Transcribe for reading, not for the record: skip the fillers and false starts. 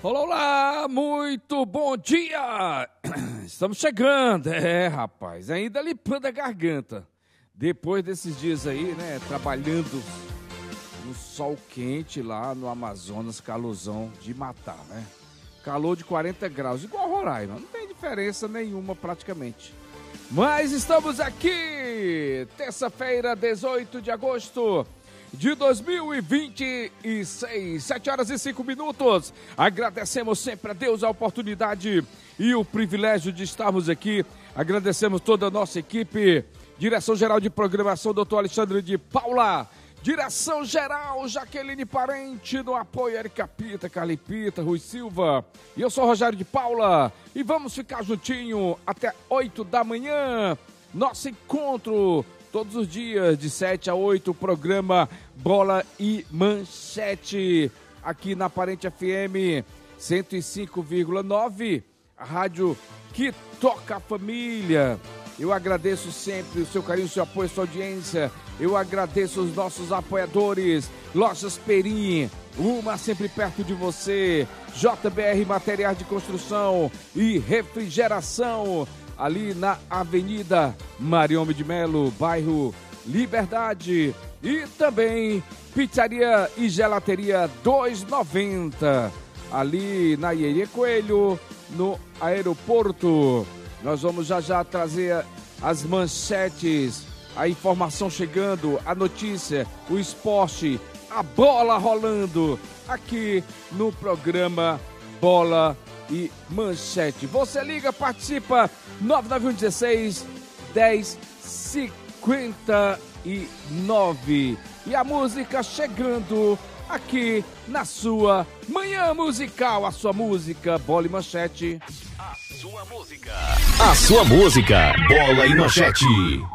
Olá, olá, muito bom dia! Estamos chegando, rapaz, ainda limpando a garganta. Depois desses dias aí, né, trabalhando no sol quente lá no Amazonas, calorzão de matar, né? Calor de 40 graus, igual Roraima, não tem diferença nenhuma praticamente. Mas estamos aqui, terça-feira, 18 de agosto de 2026, 7 horas e 5 minutos. Agradecemos sempre a Deus a oportunidade e o privilégio de estarmos aqui. Agradecemos toda a nossa equipe, Direção-Geral de Programação, Dr. Alexandre de Paula, Direção-Geral Jaqueline Parente, no apoio Erika Pita, Carli Pita, Rui Silva. E eu sou Rogério de Paula e vamos ficar juntinho até 8 da manhã. Nosso encontro todos os dias, de 7 a 8, o programa Bola e Manchete, aqui na Parente FM 105,9, a rádio que toca a família. Eu agradeço sempre o seu carinho, o seu apoio, a sua audiência. Eu agradeço os nossos apoiadores, Lojas Perim, uma sempre perto de você, JBR Materiais de Construção e Refrigeração, ali na Avenida Mariome de Melo, bairro Liberdade. E também Pizzaria e Gelateria 290, ali na Ieie Coelho, no aeroporto. Nós vamos já trazer as manchetes, a informação chegando, a notícia, o esporte, a bola rolando, aqui no programa Bola e Manchete. Você liga, participa, 99116-1059. E a música chegando aqui na sua manhã musical, a sua música Bola e Manchete. A sua música Bola e Manchete.